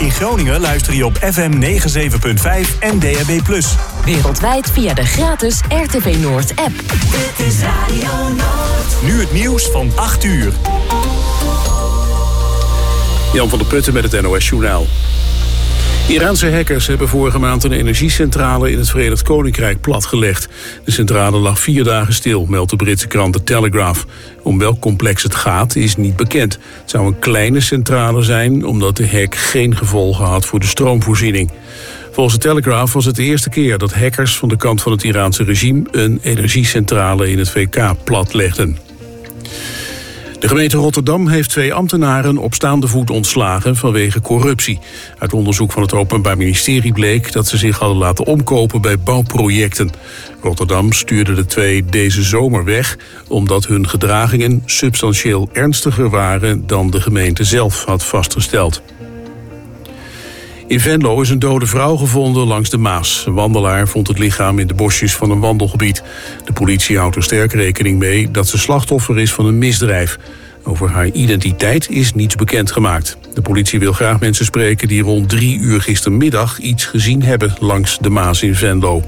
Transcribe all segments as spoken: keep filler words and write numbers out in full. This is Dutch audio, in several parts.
In Groningen luister je op F M negenenzeventig komma vijf en D A B plus. Wereldwijd via de gratis R T V Noord app. Dit is Radio Noord. Nu het nieuws van acht uur. Jan van der Putten met het N O S Journaal. Iraanse hackers hebben vorige maand een energiecentrale in het Verenigd Koninkrijk platgelegd. De centrale lag vier dagen stil, meldt de Britse krant The Telegraph. Om welk complex het gaat is niet bekend. Het zou een kleine centrale zijn, omdat de hack geen gevolgen had voor de stroomvoorziening. Volgens de Telegraph was het de eerste keer dat hackers van de kant van het Iraanse regime een energiecentrale in het V K platlegden. De gemeente Rotterdam heeft twee ambtenaren op staande voet ontslagen vanwege corruptie. Uit onderzoek van het Openbaar Ministerie bleek dat ze zich hadden laten omkopen bij bouwprojecten. Rotterdam stuurde de twee deze zomer weg omdat hun gedragingen substantieel ernstiger waren dan de gemeente zelf had vastgesteld. In Venlo is een dode vrouw gevonden langs de Maas. Een wandelaar vond het lichaam in de bosjes van een wandelgebied. De politie houdt er sterk rekening mee dat ze slachtoffer is van een misdrijf. Over haar identiteit is niets bekendgemaakt. De politie wil graag mensen spreken die rond drie uur gistermiddag iets gezien hebben langs de Maas in Venlo.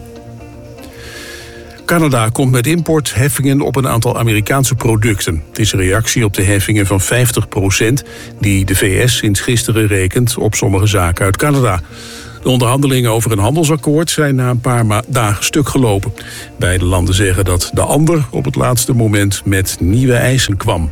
Canada komt met importheffingen op een aantal Amerikaanse producten. Het is een reactie op de heffingen van vijftig procent... die de V S sinds gisteren rekent op sommige zaken uit Canada. De onderhandelingen over een handelsakkoord zijn na een paar ma- dagen stuk gelopen. Beide landen zeggen dat de ander op het laatste moment met nieuwe eisen kwam.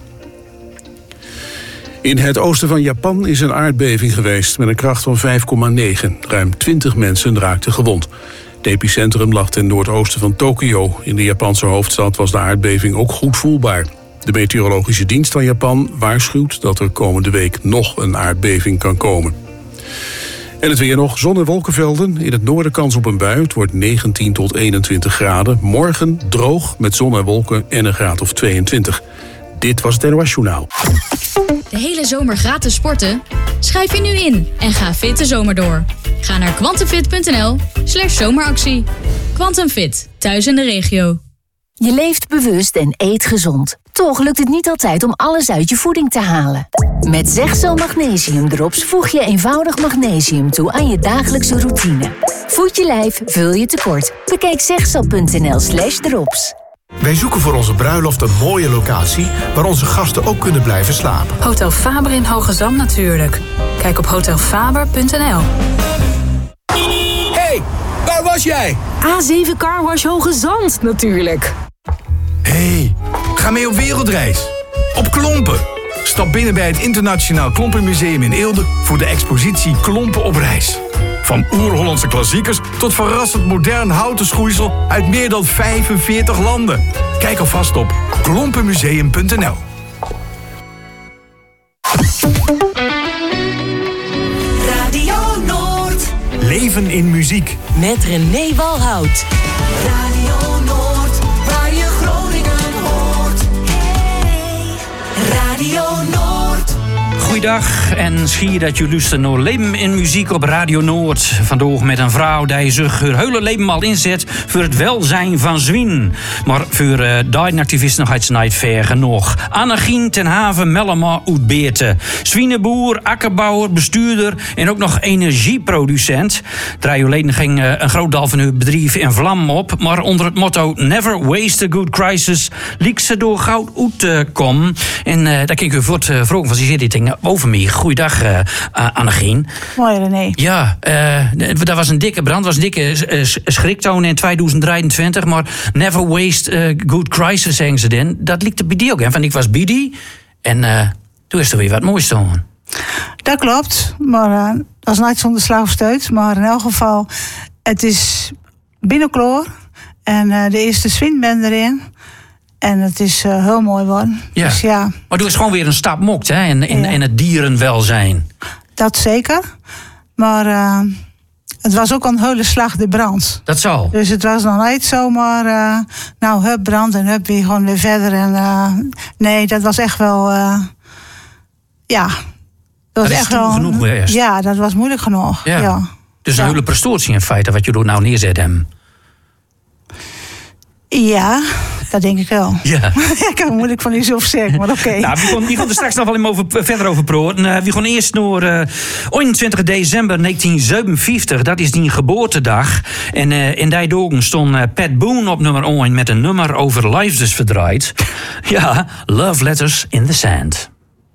In het oosten van Japan is een aardbeving geweest met een kracht van vijf komma negen. Ruim twintig mensen raakten gewond. Het epicentrum lag ten noordoosten van Tokio. In de Japanse hoofdstad was de aardbeving ook goed voelbaar. De meteorologische dienst van Japan waarschuwt dat er komende week nog een aardbeving kan komen. En het weer nog, zon- en wolkenvelden. In het noorden kans op een bui. Het wordt negentien tot eenentwintig graden. Morgen droog met zon en wolken en een graad of tweeëntwintig. Dit was het N O S Journaal. De hele zomer gratis sporten? Schrijf je nu in en ga fit de zomer door. Ga naar quantumfit.nl slash zomeractie. Quantumfit, thuis in de regio. Je leeft bewust en eet gezond. Toch lukt het niet altijd om alles uit je voeding te halen. Met Zegcel Magnesium Drops voeg je eenvoudig magnesium toe aan je dagelijkse routine. Voed je lijf, vul je tekort. Bekijk zegcel.nl slash drops. Wij zoeken voor onze bruiloft een mooie locatie waar onze gasten ook kunnen blijven slapen. Hotel Faber in Hoogezand natuurlijk. Kijk op hotel faber punt n l. Hey, waar was jij? A zeven Car Wash Hoogezand natuurlijk. Hey, ga mee op wereldreis. Op Klompen. Stap binnen bij het Internationaal Klompenmuseum in Eelde voor de expositie Klompen op reis. Van oer-Hollandse klassiekers tot verrassend modern houten schoeisel uit meer dan vijfenveertig landen. Kijk alvast op klompenmuseum punt n l. Radio Noord. Leven in muziek. Met René Walhout. Radio Noord, waar je Groningen hoort. Hey. Radio Noord. Goeiedag en schier dat je luistert naar Leven in Muziek op Radio Noord. Vandaag met een vrouw die zich haar hele leven al inzet voor het welzijn van Zwien. Maar voor uh, dierenactivisten nog iets niet ver genoeg. Annegien ten Haven Mellema uit Beerte. Zwienenboer, akkerbouwer, bestuurder en ook nog energieproducent. Drie jaar geleden ging uh, een groot deel van hun bedrijf in vlam op. Maar onder het motto Never Waste a Good Crisis liep ze door goud uit te komen. En uh, daar kijk ik u voor het uh, vroeg van ze zit dit ding over me. Goeiedag, uh, Annegien. Mooi, René. Ja, uh, dat was een dikke brand. was een dikke uh, schriktoon in tweeduizend drieëntwintig. Maar never waste a good crisis, zeggen ze dan. Dat liep bij die ook. Hè? Van ik was Bidi. En uh, toen is er weer wat moois staan. Dat klopt. Maar uh, dat is niet zonder slag of steut. Maar in elk geval, het is binnenkloor. En uh, de eerste Zwin ben erin. En het is uh, heel mooi geworden. Ja. Dus ja. Maar doe is gewoon weer een stap mokt, hè? In, in, Ja. in het dierenwelzijn. Dat zeker. Maar uh, het was ook een hele slag de brand. Dat zal. Dus het was nog niet zomaar, uh, nou, hup, brand en hup, weer gewoon weer verder. En, uh, nee, dat was echt wel, uh, ja. Dat, Dat was is echt toen wel, genoeg eerst. Ja, dat was moeilijk genoeg. Ja. Ja. Dus een Ja. hele prestatie in feite, wat je door nou neerzet hem. Ja, dat denk ik wel. Ja. Ik kan moeilijk van jezelf zeggen, maar oké. Okay. Nou, we gaan, we gaan er straks nog wel even over, verder over praten. Uh, we gaan eerst naar uh, eenentwintig december negentien zevenenvijftig. Dat is die geboortedag. En uh, in die dagen stond uh, Pat Boone op nummer één met een nummer over liefdesverdriet. Ja, Love Letters in the Sand.